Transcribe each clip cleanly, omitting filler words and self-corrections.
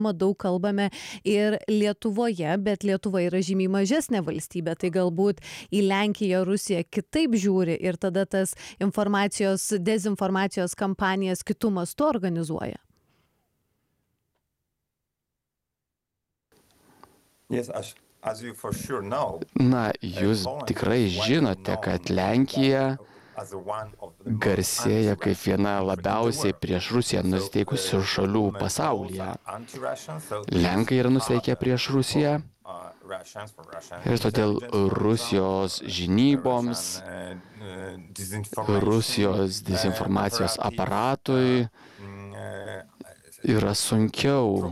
daug kalbame ir Lietuvoje, bet Lietuva yra žymiai mažesnė valstybė, tai galbūt į Lenkiją Rusija kitaip žiūri ir tada tas dezinformacijos kampanijas kitų mastų organizuoja. Na, jūs tikrai žinote, kad Lenkija garsėja kaip viena labiausiai prieš Rusiją nusiteikusių šalių pasaulyje. Lenkai yra nusiteikę prieš Rusiją ir todėl Rusijos žinyboms, Rusijos dezinformacijos aparatui yra sunkiau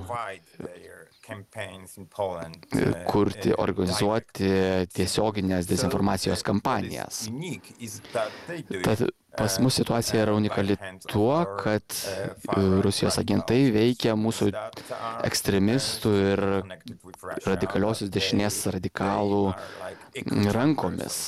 organizuoti tiesioginės dezinformacijos kampanijas. Tad pas mus situacija yra unikali tuo, kad Rusijos agentai veikia mūsų ekstremistų ir radikaliosios dešinės radikalų rankomis.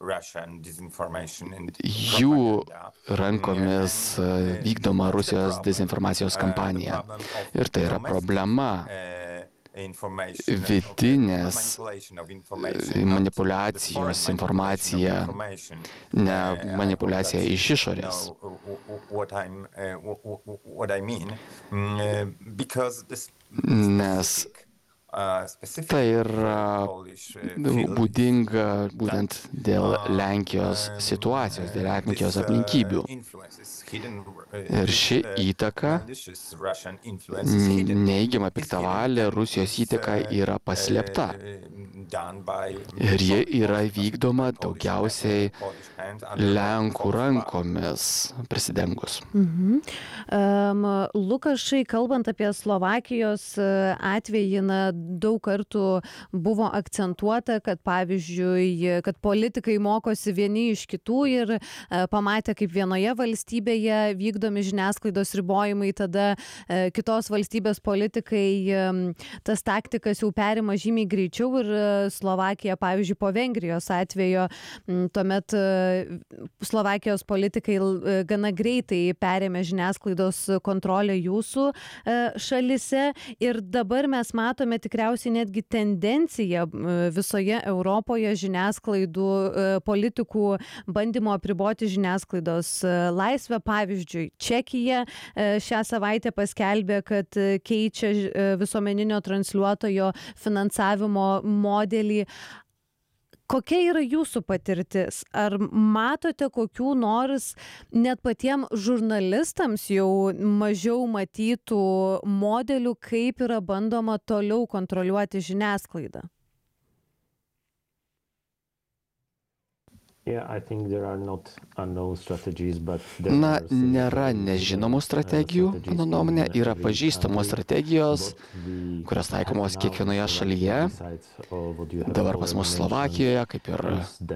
Jų rankomis vykdoma Rusijos dezinformacijos kampanija. Ir tai yra problema. Vidinės manipuliacijos informacija, ne manipuliacija iš išorės. Nes tai yra būdinga būtent dėl Lenkijos situacijos, dėl Lenkijos aplinkybių. Ir ši įtaka, neigiama piktavalė Rusijos įtaka yra paslėpta. Ir ji yra vykdoma daugiausiai Lenkų rankomis prisidengus. Lukašai, kalbant apie Slovakijos atvejį, daug kartų buvo akcentuota, kad pavyzdžiui, kad politikai mokosi vieni iš kitų ir pamatė, kaip vienoje valstybėje vykdomi žiniasklaidos ribojimai, tada kitos valstybės politikai tas taktikas jau perima žymiai greičiau ir Slovakija, pavyzdžiui, po Vengrijos atvejo, tuomet Slovakijos politikai gana greitai perėmė žiniasklaidos kontrolę jūsų šalise ir dabar mes matome tikriausiai netgi tendenciją visoje Europoje žiniasklaidų politikų bandymo apriboti žiniasklaidos laisvę. Pavyzdžiui, Čekija šią savaitę paskelbė, kad keičia visuomeninio transliuotojo finansavimo modelį. Kokia yra jūsų patirtis? Ar matote kokių nors net patiems žurnalistams jau mažiau matytų modelių, kaip yra bandoma toliau kontroliuoti žiniasklaidą? Na, nėra nežinomų strategijų, mano nuomonė, yra pažįstamos strategijos, kurios taikomos kiekvienoje šalyje. Dabar pas mus Slovakijoje, kaip ir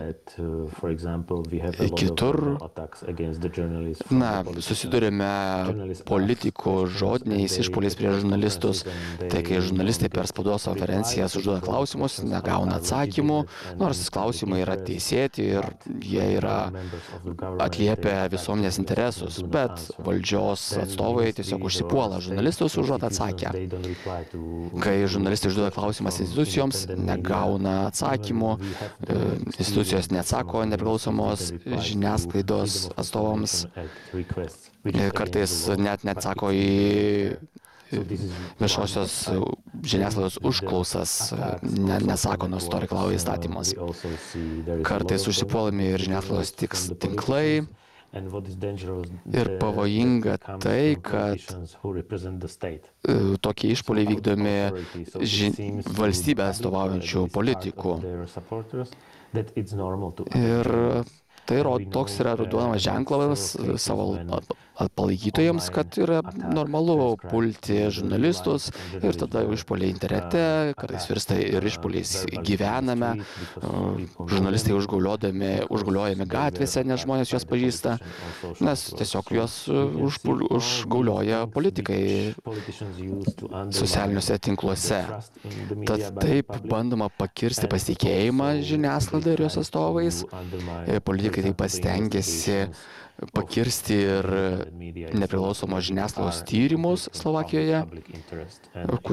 kitur. Na, susidurime politikų žodiniais išpuoliais prieš žurnalistus. Tai kai žurnalistai per spaudos konferencijas užduoda klausimus, negauna atsakymų, nors klausimai yra teisėti ir jie yra atliepia visuomenės interesus, bet valdžios atstovai tiesiog užsipuola žurnalistus užuot atsakę. Kai žurnalistai užduoda klausimas institucijoms, negauna atsakymų, institucijos neatsako nepriklausomos žiniasklaidos atstovams, kartais net neatsako į viešosios žiniasklaidos užklausas, nesako, nors to reikalauja įstatymas. Kartais užsipuolami ir žiniasklaidos tinklai. Ir pavojinga tai, kad tokie išpuoliai vykdomi valstybę atstovaujančių politikų. Ir tai toks yra duodamas ženklas savo palaikytojams, kad yra normalu pulti žurnalistus ir tada išpuoliai internete, kartais virsta ir išpuoliais gyvename, žurnalistai užgauliojami gatvėse, nes žmonės juos pažįsta, nes tiesiog juos užgaulioja politikai socialiniuose tinkluose. Tad taip bandoma pakirsti pasitikėjimą žiniasklaidą ir jos atstovais. Politikai taip pat stengiasi pakirsti ir nepriklausomos žiniasklaidos tyrimus Slovakijoje,